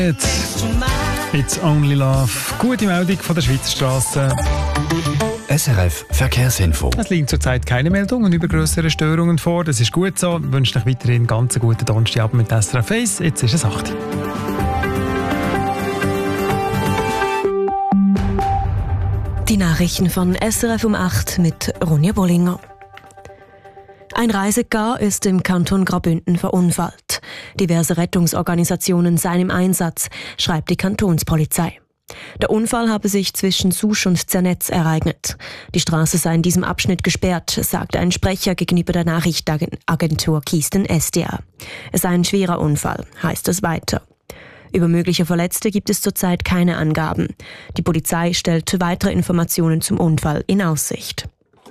It's Only Love. Gute Meldung von der Schweizer Straße. SRF Verkehrsinfo. Es liegen zurzeit keine Meldungen über grössere Störungen vor. Das ist gut so. Ich wünsche euch weiterhin ganz guten Donnerstagabend mit SRF 1. Jetzt ist es 8. Die Nachrichten von SRF um 8 mit Ronja Bollinger. Ein Reisegar ist im Kanton Graubünden verunfallt. Diverse Rettungsorganisationen seien im Einsatz, schreibt die Kantonspolizei. Der Unfall habe sich zwischen Susch und Zernetz ereignet. Die Straße sei in diesem Abschnitt gesperrt, sagte ein Sprecher gegenüber der Nachrichtenagentur Kiesten SDA. Es sei ein schwerer Unfall, heißt es weiter. Über mögliche Verletzte gibt es zurzeit keine Angaben. Die Polizei stellt weitere Informationen zum Unfall in Aussicht.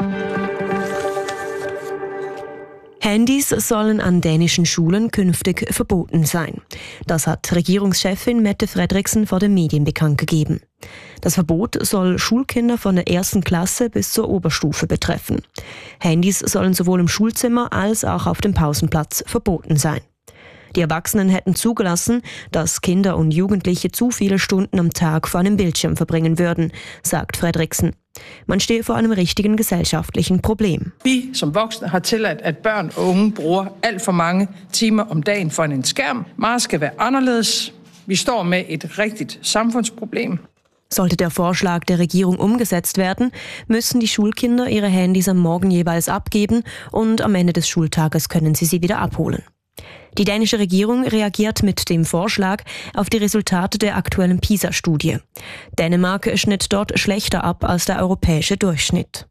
Handys sollen an dänischen Schulen künftig verboten sein. Das hat Regierungschefin Mette Frederiksen vor den Medien bekannt gegeben. Das Verbot soll Schulkinder von der 1. Klasse bis zur Oberstufe betreffen. Handys sollen sowohl im Schulzimmer als auch auf dem Pausenplatz verboten sein. Die Erwachsenen hätten zugelassen, dass Kinder und Jugendliche zu viele Stunden am Tag vor einem Bildschirm verbringen würden, sagt Frederiksen. Man stehe vor einem richtigen gesellschaftlichen Problem. Vi som voksne har tilladt, at børn og unge bruger alt for mange timer om dagen for en skærm. Meget skal være anderledes. Vi står med et rigtigt samfundsproblem. Sollte der Vorschlag der Regierung umgesetzt werden, müssen die Schulkinder ihre Handys am Morgen jeweils abgeben und am Ende des Schultages können sie wieder abholen. Die dänische Regierung reagiert mit dem Vorschlag auf die Resultate der aktuellen PISA-Studie. Dänemark schnitt dort schlechter ab als der europäische Durchschnitt.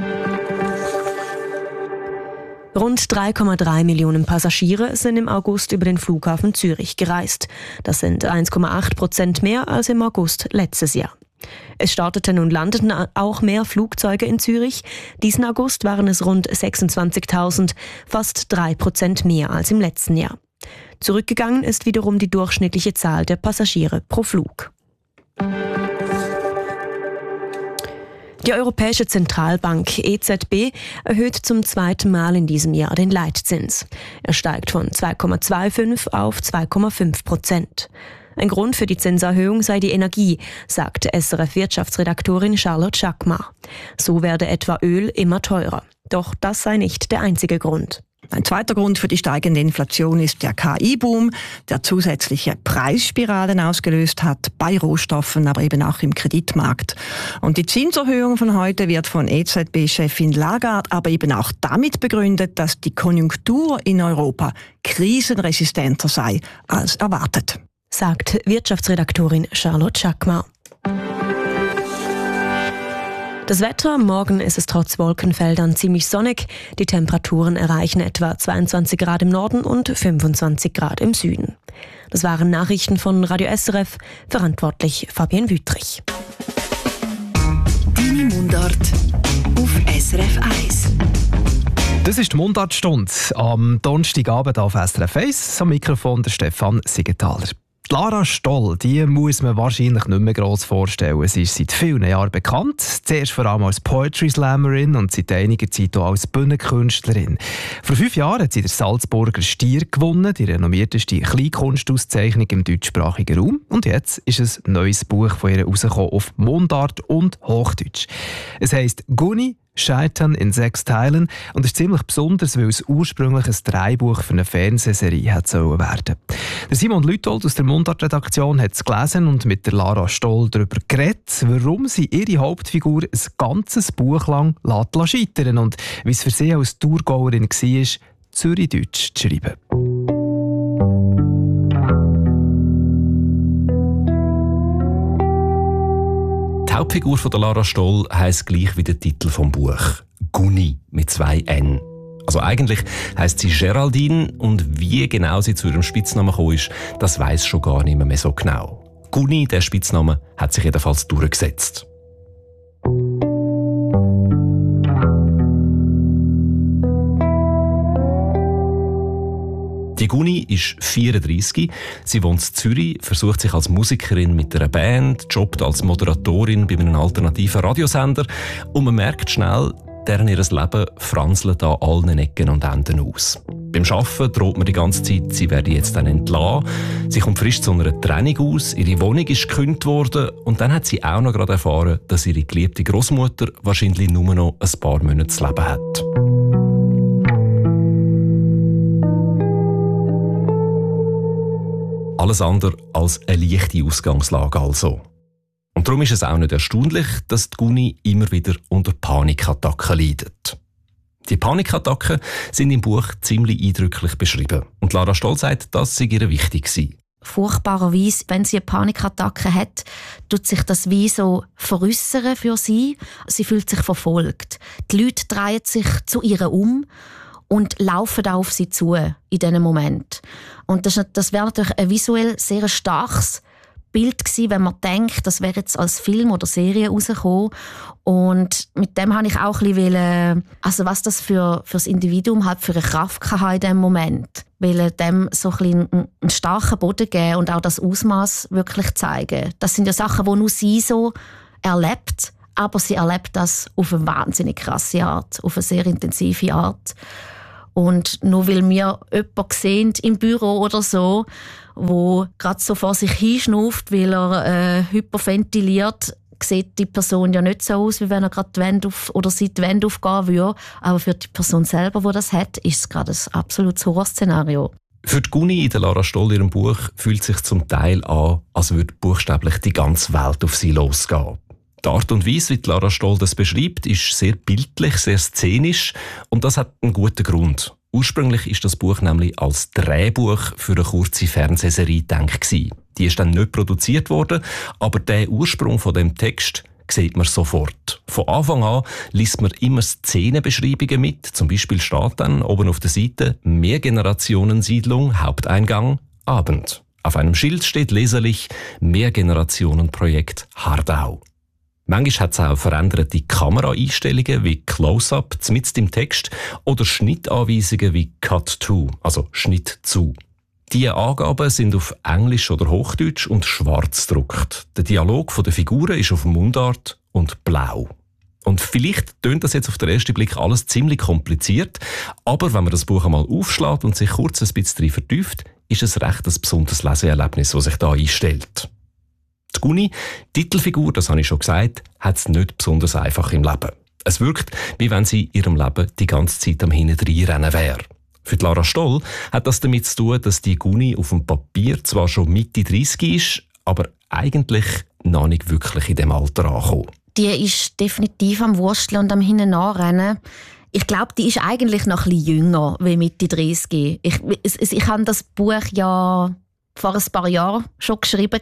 Rund 3,3 Millionen Passagiere sind im August über den Flughafen Zürich gereist. Das sind 1,8% mehr als im August letztes Jahr. Es starteten und landeten auch mehr Flugzeuge in Zürich. Diesen August waren es rund 26.000, fast 3% mehr als im letzten Jahr. Zurückgegangen ist wiederum die durchschnittliche Zahl der Passagiere pro Flug. Die Europäische Zentralbank EZB erhöht zum zweiten Mal in diesem Jahr den Leitzins. Er steigt von 2,25 auf 2,5%. Ein Grund für die Zinserhöhung sei die Energie, sagte SRF-Wirtschaftsredaktorin Charlotte Schackmar. So werde etwa Öl immer teurer. Doch das sei nicht der einzige Grund. Ein zweiter Grund für die steigende Inflation ist der KI-Boom, der zusätzliche Preisspiralen ausgelöst hat, bei Rohstoffen, aber eben auch im Kreditmarkt. Und die Zinserhöhung von heute wird von EZB-Chefin Lagarde aber eben auch damit begründet, dass die Konjunktur in Europa krisenresistenter sei als erwartet, sagt Wirtschaftsredaktorin Charlotte Schackmar. Das Wetter, morgen ist es trotz Wolkenfeldern ziemlich sonnig. Die Temperaturen erreichen etwa 22 Grad im Norden und 25 Grad im Süden. Das waren Nachrichten von Radio SRF, verantwortlich Fabienne Wüttrich. Deine Mundart auf SRF 1. Das ist die Mundartstunde am Donnerstagabend auf SRF 1. Am Mikrofon der Stefan Siegenthaler. Lara Stoll, die muss man wahrscheinlich nicht mehr gross vorstellen. Sie ist seit vielen Jahren bekannt. Zuerst vor allem als Poetry Slammerin und seit einiger Zeit auch als Bühnenkünstlerin. Vor 5 Jahren hat sie den Salzburger Stier gewonnen, die renommierteste Kleinkunstauszeichnung im deutschsprachigen Raum. Und jetzt ist ein neues Buch von ihr rausgekommen auf Mundart und Hochdeutsch. Es heisst «Guni Scheitern in 6 Teilen» und ist ziemlich besonders, weil es ursprünglich ein Drehbuch für eine Fernsehserie werden sollen. Der Simon Lütold aus der Mundart-Redaktion hat es gelesen und mit der Lara Stoll darüber geredet, warum sie ihre Hauptfigur ein ganzes Buch lang scheitern und wie es für sie als Thurgauerin war, Zürichdeutsch zu schreiben. Die Hauptfigur von der Lara Stoll heisst gleich wie der Titel vom Buch. Guni mit 2 N. Also eigentlich heisst sie Geraldine und wie genau sie zu ihrem Spitznamen gekommen ist, das weiss schon gar nicht mehr so genau. Guni, der Spitzname, hat sich jedenfalls durchgesetzt. Die Guni ist 34, sie wohnt in Zürich, versucht sich als Musikerin mit einer Band, jobbt als Moderatorin bei einem alternativen Radiosender und man merkt schnell, deren ihr Leben franzelt an allen Ecken und Enden aus. Beim Arbeiten droht man die ganze Zeit, sie werde jetzt dann entlassen. Sie kommt frisch zu einer Trennung aus, ihre Wohnung ist gekündigt worden und dann hat sie auch noch gerade erfahren, dass ihre geliebte Großmutter wahrscheinlich nur noch ein paar Monate zu leben hat. Alles andere als eine leichte Ausgangslage also. Und darum ist es auch nicht erstaunlich, dass die Guni immer wieder unter Panikattacken leidet. Die Panikattacken sind im Buch ziemlich eindrücklich beschrieben. Und Lara Stoll sagt, das sei ihr wichtig gewesen. Furchtbarerweise, wenn sie eine Panikattacke hat, tut sich das wie so veräussern für sie. Sie fühlt sich verfolgt. Die Leute drehen sich zu ihr um und laufen auf sie zu in diesem Moment. Und das wäre natürlich ein visuell sehr starkes Bild gewesen, wenn man denkt, das wäre jetzt als Film oder Serie rausgekommen. Und mit dem habe ich auch ein bisschen, also was das für das Individuum halt für eine Kraft hatte in diesem Moment. Weil dem so ein bisschen einen starken Boden geben und auch das Ausmaß wirklich zeigen. Das sind ja Sachen, die nur sie so erlebt, aber sie erlebt das auf eine wahnsinnig krasse Art, auf eine sehr intensive Art. Und nur weil wir jemanden sehen im Büro oder so, wo gerade so vor sich hinschnauft, weil er hyperventiliert, sieht die Person ja nicht so aus, wie wenn er gerade die Wände oder sie die Wände aufgehen würde. Aber für die Person selber, die das hat, ist es gerade ein absolutes Horrorszenario. Für die Guni in der Lara Stoll ihrem Buch fühlt sich zum Teil an, als würde buchstäblich die ganze Welt auf sie losgehen. Die Art und Weise, wie Lara Stoll das beschreibt, ist sehr bildlich, sehr szenisch und das hat einen guten Grund. Ursprünglich ist das Buch nämlich als Drehbuch für eine kurze Fernsehserie gedacht. Die ist dann nicht produziert worden, aber der Ursprung von dem Text sieht man sofort. Von Anfang an liest man immer Szenenbeschreibungen mit. Zum Beispiel steht dann oben auf der Seite Mehrgenerationensiedlung, Haupteingang, Abend. Auf einem Schild steht leserlich Mehrgenerationenprojekt Hardau. Manchmal hat es auch veränderte Kameraeinstellungen wie Close-Up mitten im Text oder Schnittanweisungen wie Cut to, also Schnitt zu. Diese Angaben sind auf Englisch oder Hochdeutsch und schwarz gedruckt. Der Dialog der Figuren ist auf Mundart und blau. Und vielleicht tönt das jetzt auf den ersten Blick alles ziemlich kompliziert, aber wenn man das Buch einmal aufschlägt und sich kurz ein bisschen vertieft, ist es recht ein besonderes Leseerlebnis, das sich da einstellt. Die Guni, Titelfigur, das habe ich schon gesagt, hat es nicht besonders einfach im Leben. Es wirkt, wie wenn sie in ihrem Leben die ganze Zeit am Hintendreinrennen wäre. Für Lara Stoll hat das damit zu tun, dass die Guni auf dem Papier zwar schon Mitte 30 ist, aber eigentlich noch nicht wirklich in dem Alter angekommen. Die ist definitiv am Wursteln und am Hinten-Nachrennen. Ich glaube, die ist eigentlich noch ein bisschen jünger wie Mitte 30. Ich habe das Buch ja vor ein paar Jahren schon geschrieben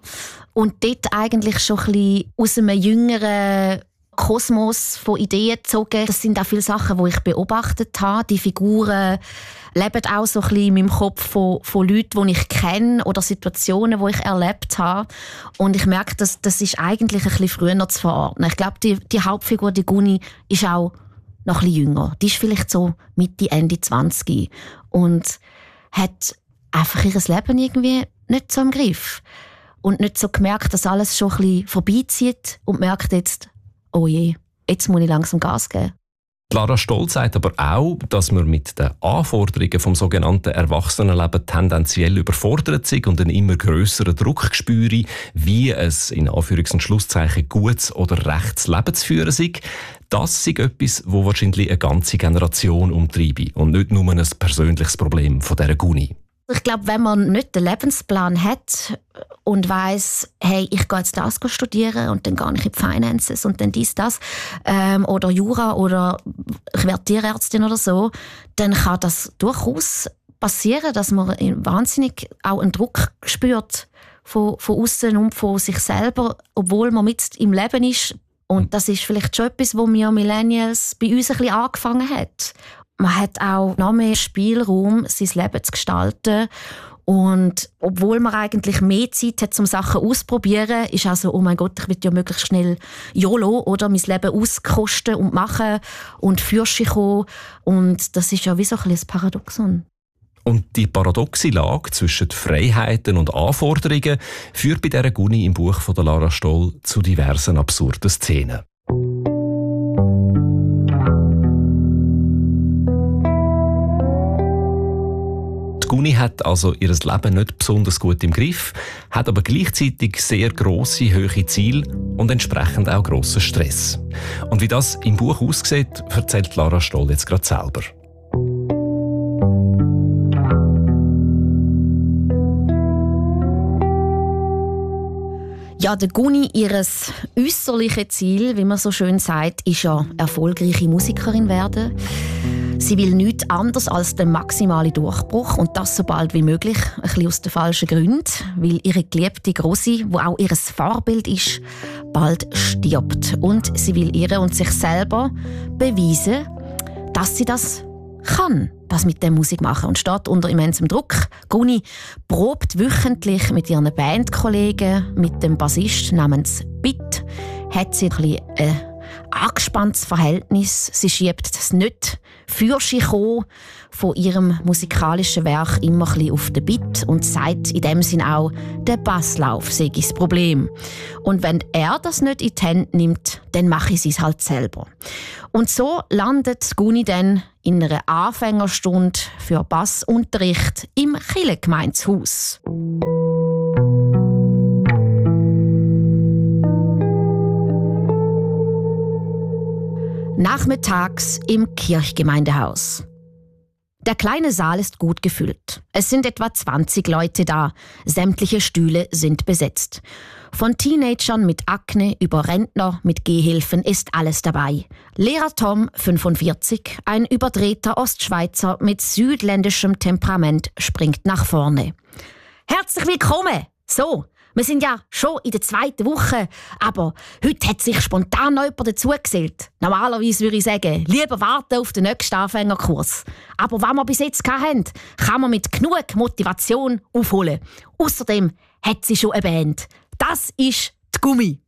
und dort eigentlich schon ein bisschen aus einem jüngeren Kosmos von Ideen gezogen. Das sind auch viele Sachen, die ich beobachtet habe. Die Figuren leben auch so ein bisschen in meinem Kopf von Leuten, die ich kenne oder Situationen, die ich erlebt habe. Und ich merke, das ist eigentlich ein bisschen früher zu verordnen. Ich glaube, die Hauptfigur, die Guni, ist auch noch ein bisschen jünger. Die ist vielleicht so Mitte, Ende 20 und hat einfach ihr Leben irgendwie nicht so im Griff. Und nicht so gemerkt, dass alles schon ein bisschen vorbeizieht und merkt jetzt, oh je, jetzt muss ich langsam Gas geben. Lara Stoll sagt aber auch, dass man mit den Anforderungen vom sogenannten Erwachsenenleben tendenziell überfordert ist und einen immer grösseren Druck spüre, wie es in Anführungs- und Schlusszeichen gutes oder rechtes Leben zu führen sei. Das ist etwas, das wahrscheinlich eine ganze Generation umtreibe und nicht nur ein persönliches Problem von dieser Guni. Ich glaube, wenn man nicht den Lebensplan hat und weiss, hey, ich gehe jetzt das studieren und dann gehe ich in die Finances und dann das oder Jura oder ich werde Tierärztin oder so, dann kann das durchaus passieren, dass man wahnsinnig auch einen Druck spürt von außen und von sich selber, obwohl man mit im Leben ist. Und das ist vielleicht schon etwas, wo wir Millennials bei uns ein bisschen angefangen hat. Man hat auch noch mehr Spielraum, sein Leben zu gestalten. Und obwohl man eigentlich mehr Zeit hat, um Sachen auszuprobieren, ist auch so, oh mein Gott, ich will ja möglichst schnell YOLO oder mein Leben auskosten und machen und Fürsche kommen. Und das ist ja wie so ein bisschen ein Paradoxon. Und die paradoxe Lage zwischen Freiheiten und Anforderungen führt bei dieser Guni im Buch von Lara Stoll zu diversen absurden Szenen. Guni hat also ihr Leben nicht besonders gut im Griff, hat aber gleichzeitig sehr grosse, hohe Ziele und entsprechend auch grossen Stress. Und wie das im Buch aussieht, erzählt Lara Stoll jetzt gerade selber. Ja, der Guni, ihres äußerliche Ziel, wie man so schön sagt, ist ja erfolgreiche Musikerin werden. Sie will nichts anderes als den maximalen Durchbruch und das so bald wie möglich, ein bisschen aus den falschen Gründen, weil ihre geliebte Grossi, wo auch ihr Vorbild ist, bald stirbt. Und sie will ihr und sich selber beweisen, dass sie das kann, das mit der Musik machen, und steht unter immensem Druck. Guni probt wöchentlich mit ihren Bandkollegen, mit dem Bassist namens Bit, hat sie ein bisschen angespanntes Verhältnis. Sie schiebt das nicht für sich von ihrem musikalischen Werk immer ein bisschen auf den Beat und sagt in dem Sinn auch, der Basslauf sei das Problem. Und wenn er das nicht in die Hände nimmt, dann mache ich es halt selber. Und so landet Guni dann in einer Anfängerstunde für Bassunterricht im Kirchengemeindehaus. Nachmittags im Kirchgemeindehaus. Der kleine Saal ist gut gefüllt. Es sind etwa 20 Leute da. Sämtliche Stühle sind besetzt. Von Teenagern mit Akne über Rentner mit Gehhilfen ist alles dabei. Lehrer Tom, 45, ein überdrehter Ostschweizer mit südländischem Temperament, springt nach vorne. Herzlich willkommen! So, wir sind ja schon in der 2. Woche, aber heute hat sich spontan noch jemand dazugesellt. Normalerweise würde ich sagen, lieber warten auf den nächsten Anfängerkurs. Aber was wir bis jetzt hatten, kann man mit genug Motivation aufholen. Außerdem hat sie schon eine Band. Das ist die Gumi.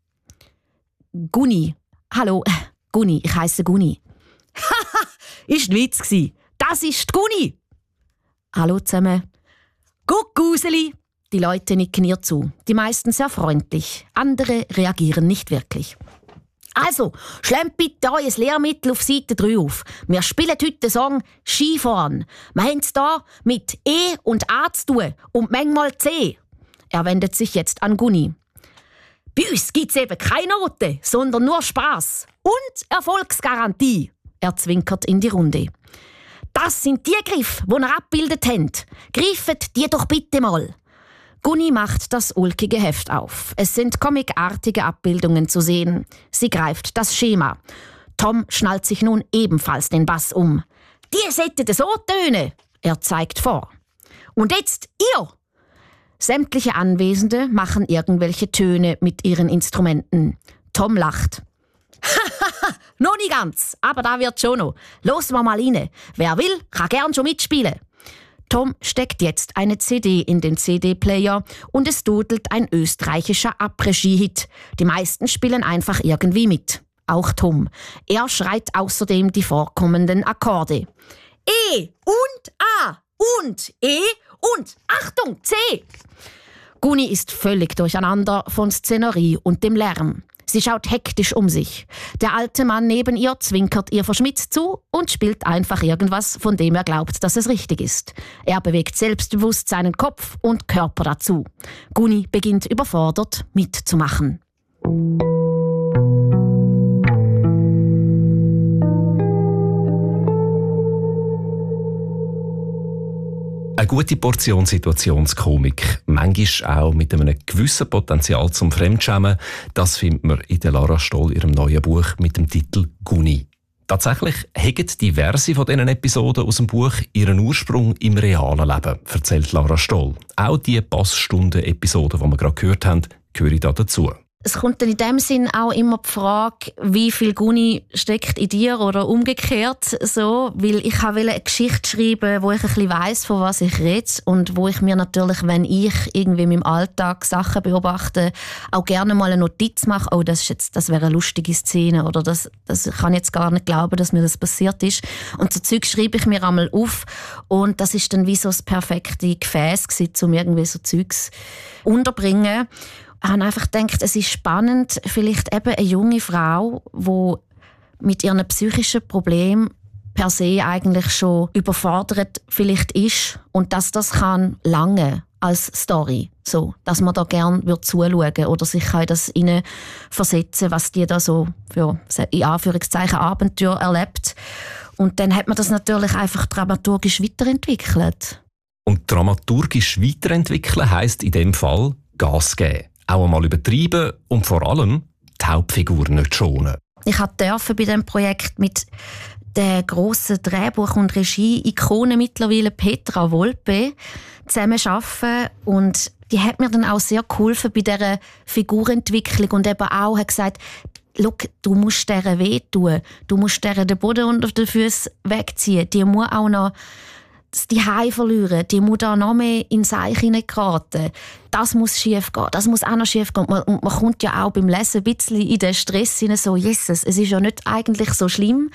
Guni. Hallo, Guni, ich heisse Guni. Haha, ist ein Witz gsi. Das ist die Guni. Hallo zusammen. Guckguseli. Die Leute nicken ihr zu. Die meisten sehr freundlich. Andere reagieren nicht wirklich. Also, schlemmt bitte euer Lehrmittel auf Seite 3 auf. Wir spielen heute den Song «Skifahren». Wir haben es hier mit E und A zu tun und manchmal C. Er wendet sich jetzt an Guni. Bei uns gibt es eben keine Noten, sondern nur Spass und Erfolgsgarantie. Er zwinkert in die Runde. Das sind die Griffe, die ihr abgebildet habt. Griffet die doch bitte mal. Guni macht das ulkige Heft auf. Es sind comicartige Abbildungen zu sehen. Sie greift das Schema. Tom schnallt sich nun ebenfalls den Bass um. Die sollten so tönen. Er zeigt vor. Und jetzt ihr. Sämtliche Anwesende machen irgendwelche Töne mit ihren Instrumenten. Tom lacht. Hahaha, noch nicht ganz, aber da wird schon noch. Los wir mal rein. Wer will, kann gern schon mitspielen. Tom steckt jetzt eine CD in den CD-Player und es dudelt ein österreichischer Après-Ski-Hit. Die meisten spielen einfach irgendwie mit. Auch Tom. Er schreit außerdem die vorkommenden Akkorde. E und A und E und Achtung, C. Guni ist völlig durcheinander von Szenerie und dem Lärm. Sie schaut hektisch um sich. Der alte Mann neben ihr zwinkert ihr verschmitzt zu und spielt einfach irgendwas, von dem er glaubt, dass es richtig ist. Er bewegt selbstbewusst seinen Kopf und Körper dazu. Guni beginnt überfordert mitzumachen. Eine gute Portion Situationskomik, manchmal auch mit einem gewissen Potenzial zum Fremdschämen, das findet man in der Lara Stoll ihrem neuen Buch mit dem Titel «Guni». Tatsächlich haben diverse von diesen Episoden aus dem Buch ihren Ursprung im realen Leben, erzählt Lara Stoll. Auch die Passstunden-Episoden, die wir gerade gehört haben, gehören da dazu. Es kommt dann in dem Sinn auch immer die Frage, wie viel Guni steckt in dir oder umgekehrt so, weil ich wollte eine Geschichte schreiben, wo ich ein bisschen weiss, von was ich rede und wo ich mir natürlich, wenn ich irgendwie in meinem Alltag Sachen beobachte, auch gerne mal eine Notiz mache, oh, das wäre eine lustige Szene oder das kann ich jetzt gar nicht glauben, dass mir das passiert ist. Und so Zeug schreibe ich mir einmal auf und das ist dann wie so das perfekte Gefäß gewesen, um irgendwie so Zeugs unterbringen. Ich habe einfach gedacht, es ist spannend, vielleicht eben eine junge Frau, die mit ihren psychischen Problemen per se eigentlich schon überfordert vielleicht ist und dass das kann lange als Story, so, dass man da gerne zuschauen würde oder sich in das versetzen, was die da so für in Anführungszeichen Abenteuer erlebt. Und dann hat man das natürlich einfach dramaturgisch weiterentwickelt. Und dramaturgisch weiterentwickeln heisst in dem Fall Gas geben. Auch einmal übertreiben und vor allem die Hauptfigur nicht schonen. Ich durfte bei diesem Projekt mit der grossen Drehbuch- und Regie-Ikone mittlerweile Petra Volpe zusammenarbeiten. Und die hat mir dann auch sehr geholfen bei dieser Figurentwicklung und eben auch hat gesagt, «Schau, du musst dieser wehtun, du musst dieser den Boden unter den Füßen wegziehen, die muss auch noch die Hai verlieren, die muss da noch mehr in Seich hineingeraten. Das muss schief gehen, das muss auch noch schief gehen.» Und man kommt ja auch beim Lesen ein bisschen in den Stress hinein, so «Jesus, es ist ja nicht eigentlich so schlimm.»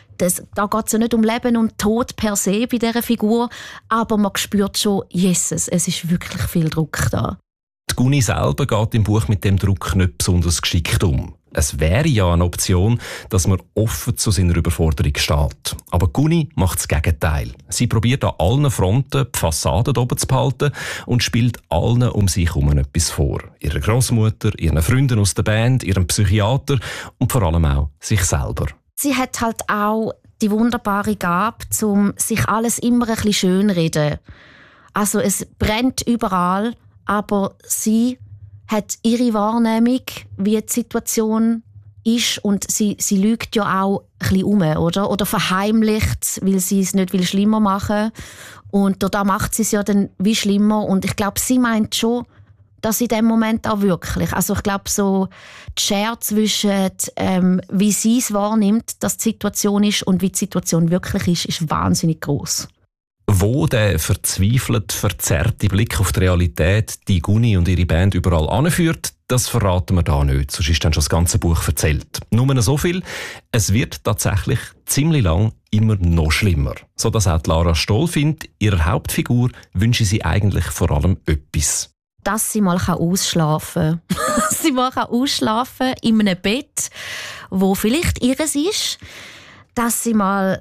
Da geht es ja nicht um Leben und Tod per se bei dieser Figur, aber man spürt schon, Jesus, es ist wirklich viel Druck da. Die Guni selber geht im Buch mit dem Druck nicht besonders geschickt um. Es wäre ja eine Option, dass man offen zu seiner Überforderung steht. Aber Guni macht das Gegenteil. Sie probiert an allen Fronten die Fassade oben zu behalten und spielt allen um sich herum etwas vor. Ihrer Großmutter, ihren Freunden aus der Band, ihrem Psychiater und vor allem auch sich selber. Sie hat halt auch die wunderbare Gabe, sich alles immer ein bisschen schönreden. Also es brennt überall, aber sie hat ihre Wahrnehmung, wie die Situation ist und sie lügt ja auch ein bisschen um, oder verheimlicht, weil sie es nicht schlimmer machen will. Und da macht sie es ja dann wie schlimmer. Und ich glaube, sie meint schon, dass in dem Moment auch wirklich. Also ich glaube, so die Schere zwischen wie sie es wahrnimmt, dass die Situation ist und wie die Situation wirklich ist wahnsinnig gross. Wo der verzweifelt, verzerrte Blick auf die Realität die Guni und ihre Band überall anführt, das verraten wir da nicht, sonst ist dann schon das ganze Buch erzählt. Nur so viel, es wird tatsächlich ziemlich lang immer noch schlimmer. So dass auch Lara Stoll findet, ihrer Hauptfigur wünsche sie eigentlich vor allem etwas. Dass sie mal ausschlafen kann. Sie mal ausschlafen in einem Bett, wo vielleicht ihres ist. Dass sie mal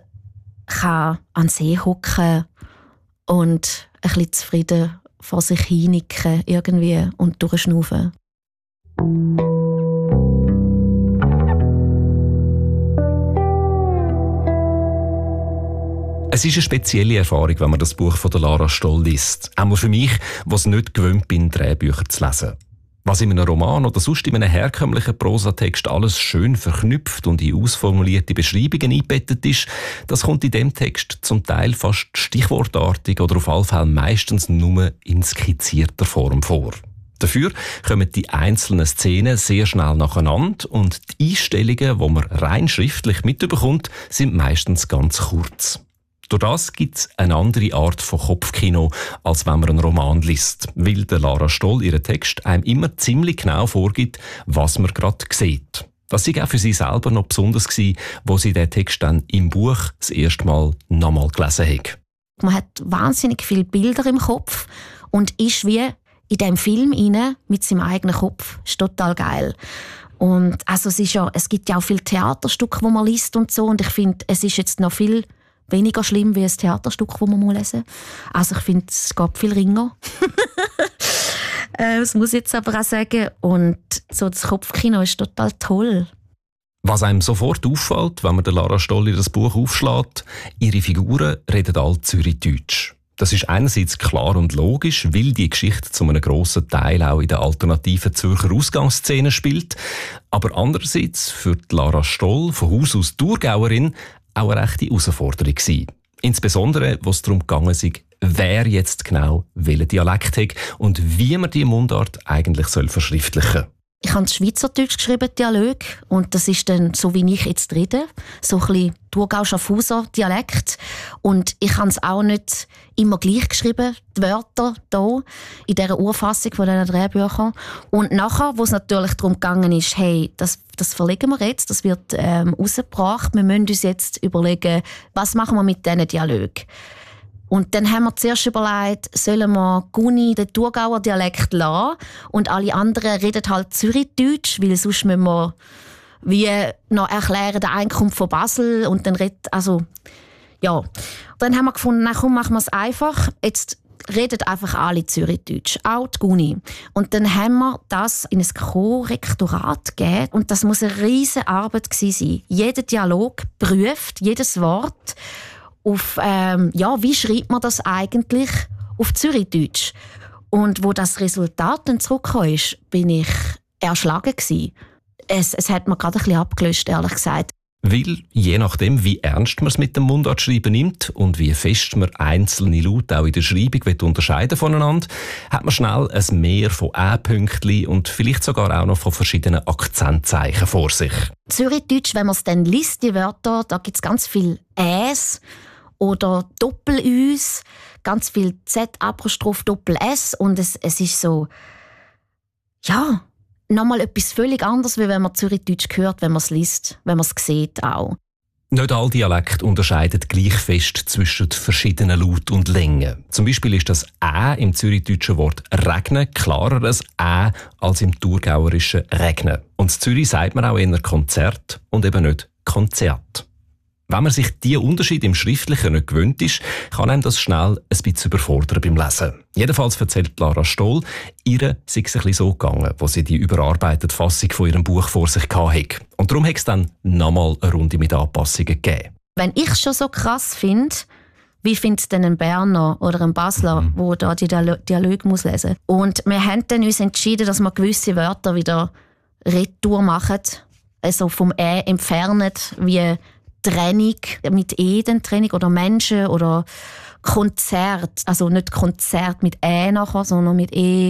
an den See hocken und ein bisschen zufrieden vor sich hinnicken irgendwie und durchschnaufen. Es ist eine spezielle Erfahrung, wenn man das Buch von Lara Stoll liest. Auch für mich, was nicht gewöhnt bin, Drehbücher zu lesen. Was in einem Roman oder sonst in einem herkömmlichen Prosatext alles schön verknüpft und in ausformulierte Beschreibungen eingebettet ist, das kommt in dem Text zum Teil fast stichwortartig oder auf alle Fälle meistens nur in skizzierter Form vor. Dafür kommen die einzelnen Szenen sehr schnell nacheinander und die Einstellungen, die man rein schriftlich mitbekommt, sind meistens ganz kurz. Durch das gibt es eine andere Art von Kopfkino, als wenn man einen Roman liest, weil der Lara Stoll ihren Text einem immer ziemlich genau vorgibt, was man gerade sieht. Das war auch für sie selber noch besonders, wo sie den Text dann im Buch das erste Mal nochmal gelesen hat. Man hat wahnsinnig viele Bilder im Kopf und ist wie in diesem Film rein, mit seinem eigenen Kopf. Das ist total geil. Und also es gibt ja auch viele Theaterstücke, die man liest und so. Und ich finde, es ist jetzt noch viel weniger schlimm wie ein Theaterstück, das man lesen muss. Also ich finde, es geht viel ringer. Das muss ich jetzt aber auch sagen. Und so das Kopfkino ist total toll. Was einem sofort auffällt, wenn man der Lara Stoll das Buch aufschlägt, ihre Figuren reden alle Zürichdeutsch. Das ist einerseits klar und logisch, weil die Geschichte zu einem grossen Teil auch in der alternativen Zürcher Ausgangsszene spielt. Aber andererseits für die Lara Stoll, von Haus aus Thurgauerin, auch eine rechte Herausforderung gewesen. Insbesondere, wo es darum gegangen ist, wer jetzt genau welchen Dialekt hat und wie man die Mundart eigentlich verschriftlichen soll. Ich habe Schweizerdeutsch geschrieben, Dialog, und das ist dann so, wie ich jetzt rede, so ein bisschen Thurgau-Schaffhauser Dialekt. Und ich habe es auch nicht immer gleich geschrieben, die Wörter hier, in dieser Urfassung von diesen Drehbüchern. Und nachher, wo es natürlich darum gegangen ist, hey, das verlegen wir jetzt, das wird rausgebracht, wir müssen uns jetzt überlegen, was machen wir mit diesen Dialog. Und dann haben wir zuerst überlegt, sollen wir Guni den Thurgauer Dialekt lassen und alle anderen reden halt Zürichdeutsch, weil sonst müssen wir wie noch erklären, der eine kommt von Basel und dann redet, also, ja. Dann haben wir gefunden, na komm, machen wir es einfach. Jetzt reden einfach alle Zürichdeutsch, auch die Guni. Und dann haben wir das in ein Korrektorat gegeben und das muss eine riesige Arbeit gewesen sein. Jeder Dialog prüft, jedes Wort auf, wie schreibt man das eigentlich auf Zürichdeutsch? Und wo das Resultat dann zurückkam, bin ich erschlagen gewesen. Es hat mir gerade ein bisschen abgelöscht, ehrlich gesagt. Weil, je nachdem, wie ernst man es mit dem Mundartschreiben nimmt und wie fest man einzelne Laute auch in der Schreibung unterscheiden voneinander, hat man schnell ein Mehr von Ä-Pünktchen und vielleicht sogar auch noch von verschiedenen Akzentzeichen vor sich. Zürichdeutsch, wenn man es dann liest, die Wörter, da gibt es ganz viel Äs oder Doppel-Üs, ganz viel Z-Apostroph Doppel-S und es ist so, ja, nochmal etwas völlig anderes, wie wenn man Zürichdeutsch hört, wenn man es liest, wenn man es sieht auch. Nicht alle Dialekte unterscheiden gleich fest zwischen verschiedenen Laut und Längen. Zum Beispiel ist das Ä im zürichdeutschen Wort regnen klareres Ä als im thurgauerischen regnen. Und in Zürich sagt man auch eher Konzert und eben nicht Konzert. Wenn man sich diese Unterschiede im Schriftlichen nicht gewöhnt ist, kann einem das schnell ein bisschen überfordern beim Lesen. Jedenfalls erzählt Lara Stoll, ihr sei es ein bisschen so gegangen, wo sie die überarbeitete Fassung von ihrem Buch vor sich hatte. Und darum hat es dann nochmal eine Runde mit Anpassungen gegeben. Wenn ich es schon so krass finde, wie findet es denn ein Berner oder ein Basler, der da die Dialoge muss lesen muss? Und wir haben dann uns entschieden, dass wir gewisse Wörter wieder retour machen, also vom Ä entfernen, wie Trennung mit E, dann Trennung oder Menschen oder Konzert, also nicht Konzert mit Ä nachher, sondern mit E.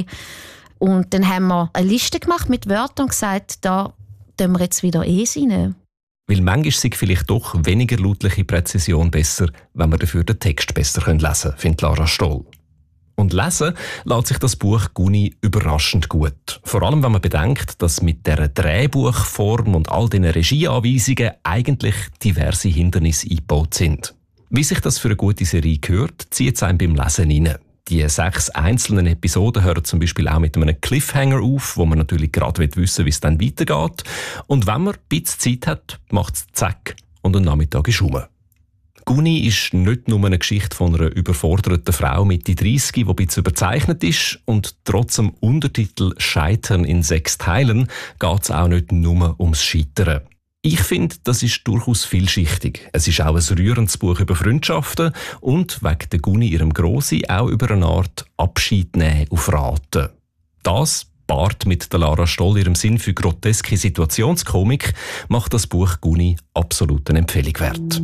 Und dann haben wir eine Liste gemacht mit Wörtern und gesagt, da tun wir jetzt wieder E rein. Weil manchmal sei vielleicht doch weniger lautliche Präzision besser, wenn wir dafür den Text besser lesen können, findet Lara Stoll. Und lesen lässt sich das Buch Guni überraschend gut. Vor allem, wenn man bedenkt, dass mit dieser Drehbuchform und all diesen Regieanweisungen eigentlich diverse Hindernisse eingebaut sind. Wie sich das für eine gute Serie gehört, zieht es einem beim Lesen rein. Die 6 einzelnen Episoden hören zum Beispiel auch mit einem Cliffhanger auf, wo man natürlich gerade wissen will, wie es dann weitergeht. Und wenn man ein bisschen Zeit hat, macht es zack und ein Nachmittag ist rum. Guni ist nicht nur eine Geschichte von einer überforderten Frau Mitte 30, die ein bisschen überzeichnet ist. Und trotz dem Untertitel «Scheitern in 6 Teilen» geht es auch nicht nur ums Scheitern. Ich finde, das ist durchaus vielschichtig. Es ist auch ein rührendes Buch über Freundschaften und wegen der Guni, ihrem Grossi, auch über eine Art Abschied nehmen auf Raten. Das paart mit der Lara Stoll ihrem Sinn für groteske Situationskomik macht das Buch Guni absolut eine Empfehlung wert.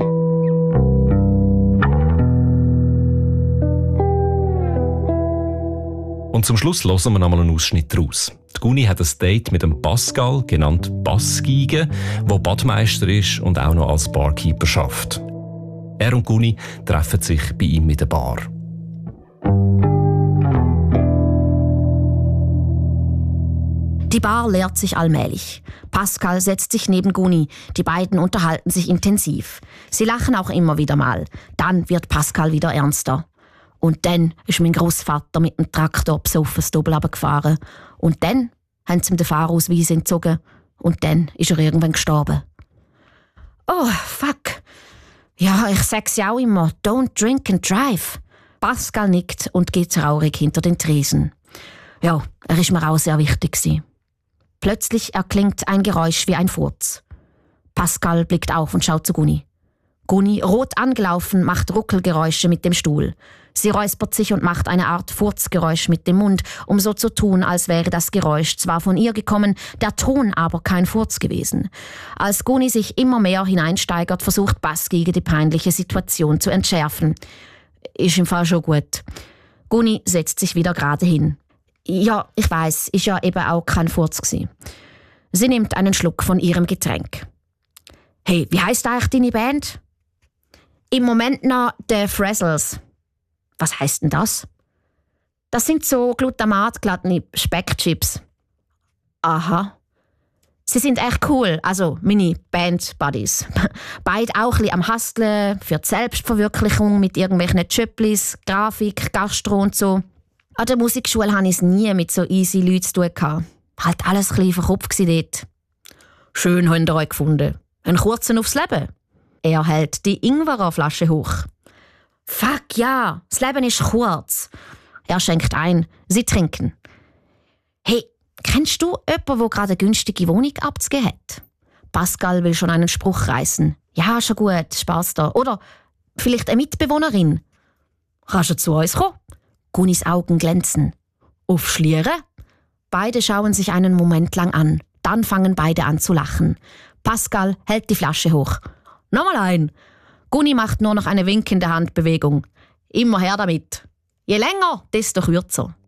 Und zum Schluss hören wir noch mal einen Ausschnitt daraus. Die Guni hat ein Date mit dem Pascal, genannt Bassgiege, der Badmeister ist und auch noch als Barkeeper schafft. Er und Guni treffen sich bei ihm in der Bar. Die Bar leert sich allmählich. Pascal setzt sich neben Guni. Die beiden unterhalten sich intensiv. Sie lachen auch immer wieder mal. Dann wird Pascal wieder ernster. Und dann ist mein Großvater mit dem Traktor besoffen das Doppel runtergefahren. Und dann haben sie ihm den Fahrausweis entzogen. Und dann ist er irgendwann gestorben. Oh, fuck. Ja, ich sag's ja auch immer. Don't drink and drive. Pascal nickt und geht traurig hinter den Tresen. Ja, er ist mir auch sehr wichtig gewesen. Plötzlich erklingt ein Geräusch wie ein Furz. Pascal blickt auf und schaut zu Guni. Guni, rot angelaufen, macht Ruckelgeräusche mit dem Stuhl. Sie räuspert sich und macht eine Art Furzgeräusch mit dem Mund, um so zu tun, als wäre das Geräusch zwar von ihr gekommen, der Ton aber kein Furz gewesen. Als Guni sich immer mehr hineinsteigert, versucht Bassgiege die peinliche Situation zu entschärfen. Ist im Fall schon gut. Guni setzt sich wieder gerade hin. Ja, ich weiss, ist ja eben auch kein Furz gewesen. Sie nimmt einen Schluck von ihrem Getränk. Hey, wie heisst eigentlich deine Band? Im Moment noch The Frazzles. Was heisst denn das? Das sind so glutamatglatte Speckchips. Aha. Sie sind echt cool, also meine Band-Buddies. Beide auch ein bisschen am Hustlen für die Selbstverwirklichung mit irgendwelchen Chöpplis, Grafik, Gastro und so. An der Musikschule hatte ich es nie mit so easy Leuten zu tun. Halt alles ein bisschen verkopft dort. Schön habt ihr euch gefunden. Einen kurzen aufs Leben. Er hält die Ingwerflasche hoch. Fuck ja, das Leben ist kurz. Er schenkt ein. Sie trinken. Hey, kennst du jemanden, der gerade eine günstige Wohnung abzugeben hat? Pascal will schon einen Spruch reißen. Ja, schon gut, Spaß da. Oder vielleicht eine Mitbewohnerin. Kannst du zu uns kommen? Gunis Augen glänzen. Aufschlieren? Beide schauen sich einen Moment lang an. Dann fangen beide an zu lachen. Pascal hält die Flasche hoch. Nochmal ein. Guni macht nur noch eine winkende Handbewegung. Immer her damit. Je länger, desto kürzer.